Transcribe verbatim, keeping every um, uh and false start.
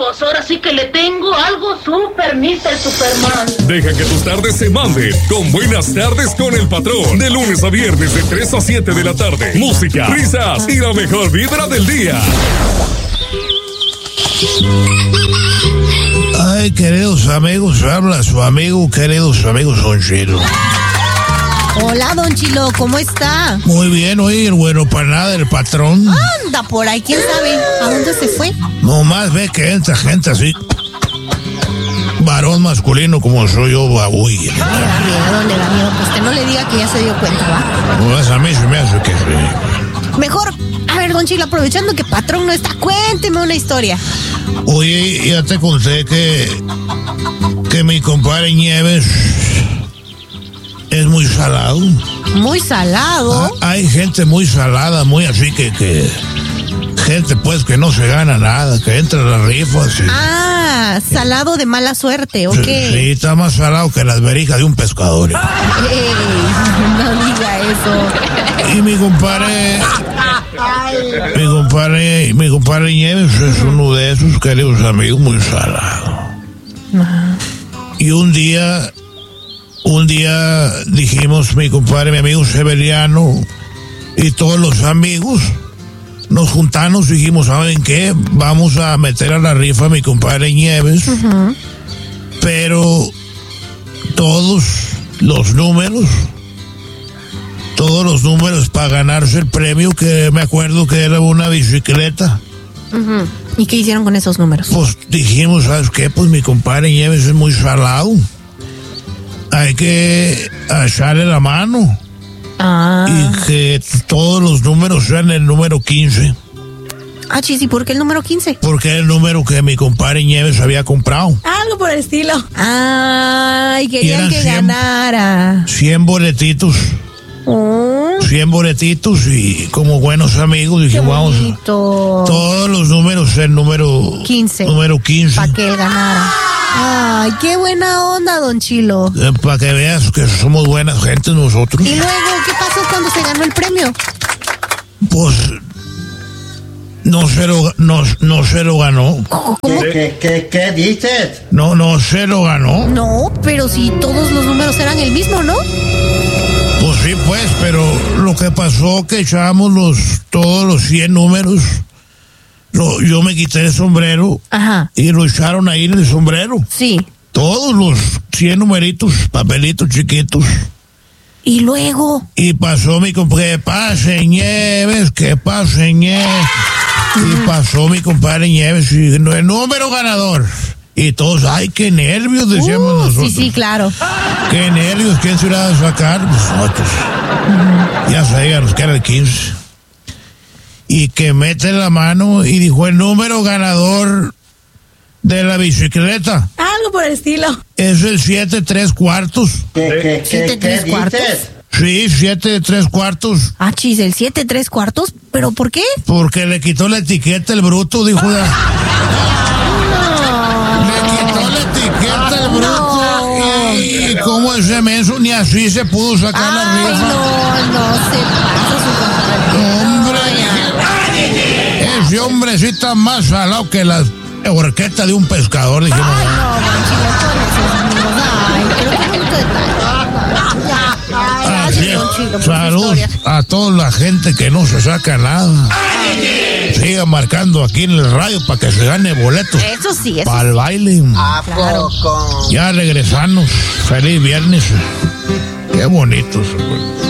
amigos, ahora sí que le tengo algo super, mister Superman. Deja que tus tardes se manden con Buenas Tardes con el Patrón. De lunes a viernes de tres a siete de la tarde. Música, risas y la mejor vibra del día. Ay, queridos amigos, habla su amigo, queridos amigos, Don Chilo. Hola, Don Chilo, ¿cómo está? Muy bien, oye, el bueno para nada, el patrón. Anda por ahí, ¿quién sabe a dónde se fue? Nomás ve que entra gente así, varón masculino como soy yo, babuy. Le da miedo, le da miedo, pues que no le diga que ya se dio cuenta, ¿va? No, a mí se me hace que sí. Mejor, a ver, Don Chilo, aprovechando que patrón no está, cuénteme una historia. Oye, ya te conté que, que mi compadre Nieves es muy salado. Muy salado. Ah, hay gente muy salada, muy así que, que gente pues que no se gana nada, que entra a las rifas. Y, ah, salado de mala suerte, ¿o sí, qué? Sí, está más salado que las verijas de un pescador. Ey, no diga eso. Y mi compadre, mi compadre, mi compadre Nieves es uno de esos queridos amigos muy salado. Y un día... Un día dijimos, mi compadre, mi amigo Severiano y todos los amigos, nos juntamos y dijimos, ¿saben qué? Vamos a meter a la rifa a mi compadre Nieves, uh-huh. Pero todos los números, todos los números para ganarse el premio, que me acuerdo que era una bicicleta. Uh-huh. ¿Y qué hicieron con esos números? Pues dijimos, ¿sabes qué? Pues mi compadre Nieves es muy salado. Hay que echarle la mano. Ah. Y que todos los números sean el número quince. Ah, chis, ¿y por qué el número quince? Porque es el número que mi compadre Nieves había comprado. Algo por el estilo. Ay, querían que cien, ganara. cien boletitos. Oh. cien boletitos y como buenos amigos dijimos, vamos, todos los números el número quince. Número quince. Para que él ganara. Ay, qué buena onda, Don Chilo. Eh, para que veas que somos buenas gente nosotros. ¿Y luego qué pasó cuando se ganó el premio? Pues no se lo, no, no se lo ganó. ¿Cómo? ¿Qué, qué, qué dices? No, no se lo ganó. No, pero si todos los números eran el mismo, ¿no? Pues sí, pues, pero lo que pasó que echábamos los, todos los cien números. Lo, yo me quité el sombrero. Ajá. Y lo echaron ahí en el sombrero. Sí. Todos los cien numeritos, papelitos chiquitos. ¿Y luego? Y pasó mi compadre, que pase Nieves, que pase Nieves. Uh-huh. Y pasó mi compadre Nieves y el número ganador. Y todos, ay, qué nervios, decíamos uh, nosotros. Sí, sí, claro. Qué nervios, ¿quién se iba a sacar? Pues nosotros. Uh-huh. Ya sabíamos que era el quince. Y que mete la mano y dijo el número ganador de la bicicleta. Algo por el estilo. Es el siete tres cuartos. ¿Qué, qué, ¿Siete tres cuartos? Sí, siete tres cuartos. Ah, chis, ¿el siete tres cuartos? ¿Pero por qué? Porque le quitó la etiqueta el bruto, dijo. No. Le quitó la etiqueta el bruto. No. Y, y como ese menso ni así se pudo sacar Ay, la rifa. No, no se pasa su compadre. Hombre, ese hombre sí está más salado que la horqueta de un pescador, dijimos. Ay, no, Don Chilo, Ay, pero qué bonito detalle. Así es. Salud a toda la gente que no se saca nada. Siga marcando aquí en el radio para que se gane boletos. Eso sí, eso para el baile. ¿A poco? Ya regresamos. Feliz viernes. Qué bonitos.